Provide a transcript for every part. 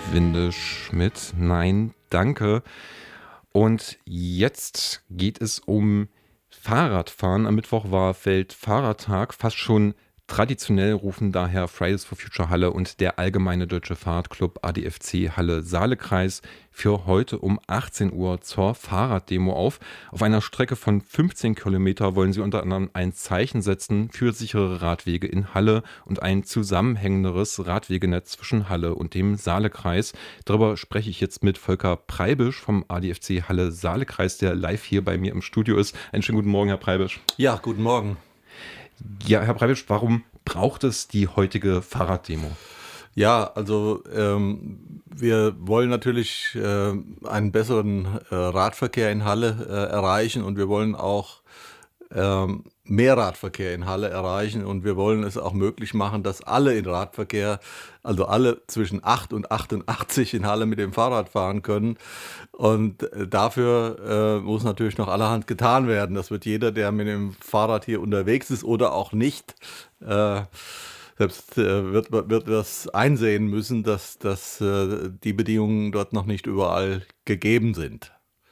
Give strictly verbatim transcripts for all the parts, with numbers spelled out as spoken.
Windeschmidt. Nein, danke. Und jetzt geht es um Fahrradfahren. Am Mittwoch war Weltfahrradtag, fast schon traditionell rufen daher Fridays for Future Halle und der Allgemeine Deutsche Fahrradclub A D F C Halle Saalekreis für heute um achtzehn Uhr zur Fahrraddemo auf. Auf einer Strecke von fünfzehn Kilometer wollen sie unter anderem ein Zeichen setzen für sichere Radwege in Halle und ein zusammenhängenderes Radwegenetz zwischen Halle und dem Saalekreis. Darüber spreche ich jetzt mit Volker Preibisch vom A D F C Halle Saalekreis, der live hier bei mir im Studio ist. Einen schönen guten Morgen, Herr Preibisch. Ja, guten Morgen. Ja, Herr Preibisch, warum braucht es die heutige Fahrraddemo? Ja, also ähm, wir wollen natürlich äh, einen besseren äh, Radverkehr in Halle äh, erreichen und wir wollen auch ähm, mehr Radverkehr in Halle erreichen und wir wollen es auch möglich machen, dass alle in Radverkehr, also alle zwischen acht und achtundachtzig in Halle mit dem Fahrrad fahren können. Und äh, dafür äh, muss natürlich noch allerhand getan werden. Das wird jeder, der mit dem Fahrrad hier unterwegs ist oder auch nicht, äh, selbst äh, wird, wird das einsehen müssen, dass, dass äh, die Bedingungen dort noch nicht überall gegeben sind.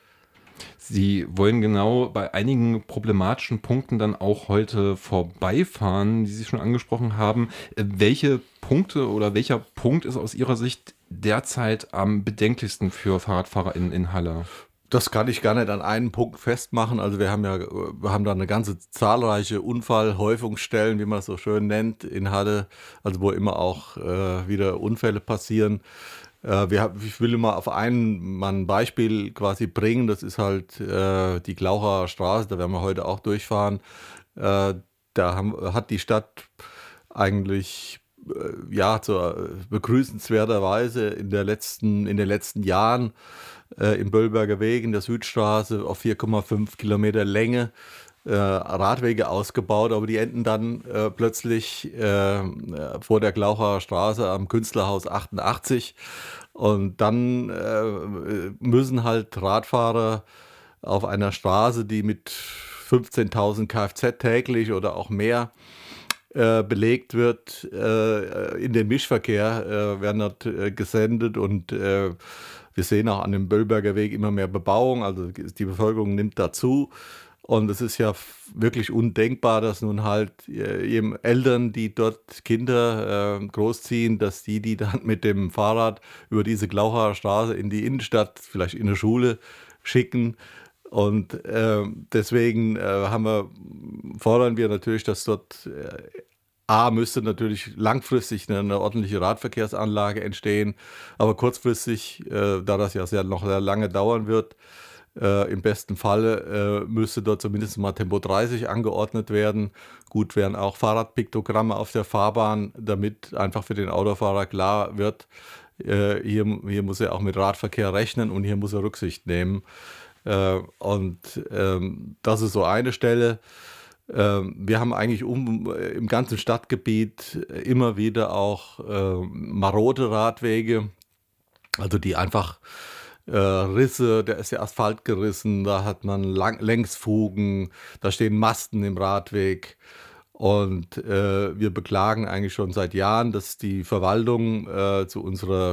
Sie wollen genau bei einigen problematischen Punkten dann auch heute vorbeifahren, die Sie schon angesprochen haben. Welche Punkte oder welcher Punkt ist aus Ihrer Sicht derzeit am bedenklichsten für Fahrradfahrer in, in Halle? Das kann ich gar nicht an einen Punkt festmachen. Also wir haben ja, wir haben da eine ganze zahlreiche Unfallhäufungsstellen, wie man es so schön nennt, in Halle, also wo immer auch äh, wieder Unfälle passieren. Äh, wir haben, ich will mal auf einen, mal ein Beispiel quasi bringen. Das ist halt äh, die Glaucher Straße, da werden wir heute auch durchfahren. Äh, da haben, hat die Stadt eigentlich äh, ja zur begrüßenswerterweise in der letzten, in den letzten Jahren äh, im Böllberger Weg in der Südstraße auf vier Komma fünf Kilometer Länge äh, Radwege ausgebaut, aber die enden dann äh, plötzlich äh, vor der Glaucher Straße am Künstlerhaus achtundachtzig und dann äh, müssen halt Radfahrer auf einer Straße, die mit fünfzehntausend Kfz täglich oder auch mehr äh, belegt wird, äh, in den Mischverkehr äh, werden dort äh, gesendet und äh, wir sehen auch an dem Böllberger Weg immer mehr Bebauung, also die Bevölkerung nimmt dazu. Und es ist ja wirklich undenkbar, dass nun halt äh, eben Eltern, die dort Kinder äh, großziehen, dass die die dann mit dem Fahrrad über diese Glaucher Straße in die Innenstadt, vielleicht in eine Schule schicken. Und äh, deswegen äh, haben wir, fordern wir natürlich, dass dort äh, A, müsste natürlich langfristig eine, eine ordentliche Radverkehrsanlage entstehen, aber kurzfristig, äh, da das ja sehr, noch sehr lange dauern wird, äh, im besten Falle äh, müsste dort zumindest mal Tempo dreißig angeordnet werden. Gut wären auch Fahrradpiktogramme auf der Fahrbahn, damit einfach für den Autofahrer klar wird, äh, hier, hier muss er auch mit Radverkehr rechnen und hier muss er Rücksicht nehmen. Äh, und ähm, das ist so eine Stelle. Wir haben eigentlich um, im ganzen Stadtgebiet immer wieder auch äh, marode Radwege, also die einfach äh, Risse, da ist der Asphalt gerissen, da hat man Lang- Längsfugen, da stehen Masten im Radweg. Und äh, wir beklagen eigentlich schon seit Jahren, dass die Verwaltung äh, zu unserer